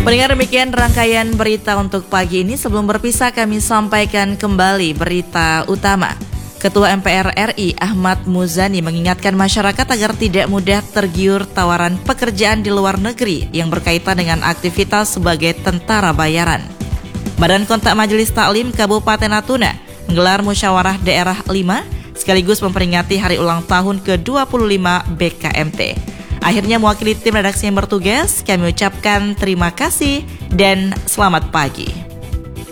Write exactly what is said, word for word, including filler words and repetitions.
Mendengar demikian rangkaian berita untuk pagi ini, sebelum berpisah kami sampaikan kembali berita utama. Ketua M P R R I Ahmad Muzani mengingatkan masyarakat agar tidak mudah tergiur tawaran pekerjaan di luar negeri yang berkaitan dengan aktivitas sebagai tentara bayaran. Badan Kontak Majelis Taklim Kabupaten Natuna menggelar musyawarah daerah lima sekaligus memperingati hari ulang tahun ke dua puluh lima B K M T. Akhirnya mewakili tim redaksi yang bertugas, kami ucapkan terima kasih dan selamat pagi.